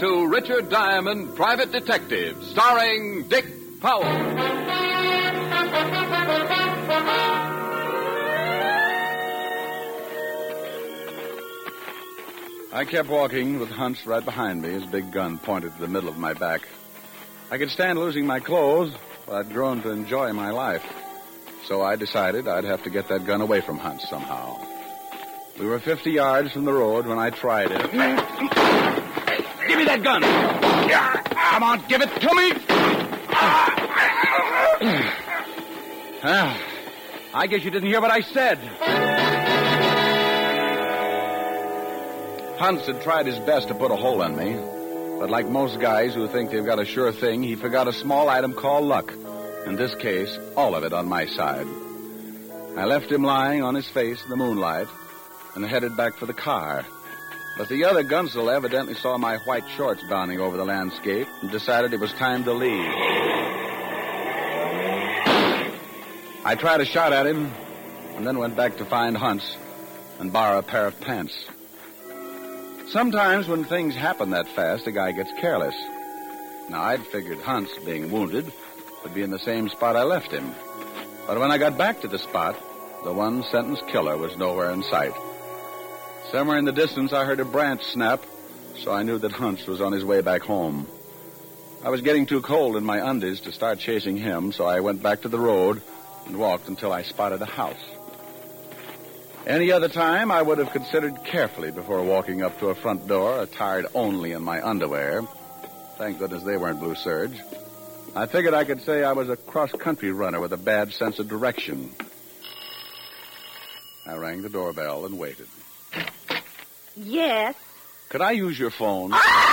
To Richard Diamond, Private Detective, starring Dick Powell. I kept walking with Hunts right behind me, his big gun pointed to the middle of my back. I could stand losing my clothes, but I'd grown to enjoy my life. So I decided I'd have to get that gun away from Hunts somehow. We were 50 yards from the road when I tried it. Give me that gun! Come on, give it to me! I guess you didn't hear what I said. Hunts had tried his best to put a hole in me, but like most guys who think they've got a sure thing, he forgot a small item called luck. In this case, all of it on my side. I left him lying on his face in the moonlight and headed back for the car. But the other gunsel evidently saw my white shorts bounding over the landscape and decided it was time to leave. I tried a shot at him and then went back to find Hunts and borrow a pair of pants. Sometimes when things happen that fast, a guy gets careless. Now, I'd figured Hunts, being wounded, would be in the same spot I left him. But when I got back to the spot, the one-sentence killer was nowhere in sight. Somewhere in the distance, I heard a branch snap, so I knew that Hunts was on his way back home. I was getting too cold in my undies to start chasing him, so I went back to the road and walked until I spotted a house. Any other time, I would have considered carefully before walking up to a front door, attired only in my underwear. Thank goodness they weren't blue serge. I figured I could say I was a cross-country runner with a bad sense of direction. I rang the doorbell and waited. Yes. Could I use your phone? Ah!